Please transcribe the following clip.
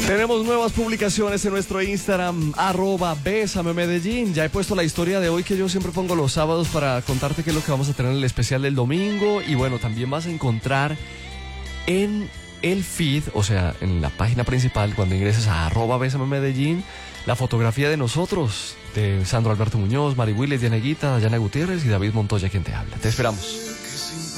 Tenemos nuevas publicaciones en nuestro Instagram, @BésameMedellín. Ya he puesto la historia de hoy que yo siempre pongo los sábados para contarte qué es lo que vamos a tener en el especial del domingo. Y bueno, también vas a encontrar en el feed, o sea, en la página principal, cuando ingreses a @BésameMedellín, la fotografía de nosotros, de Sandro Alberto Muñoz, Mari Willis, Diana Guita, Dayana Gutiérrez y David Montoya, quien te habla. Te esperamos.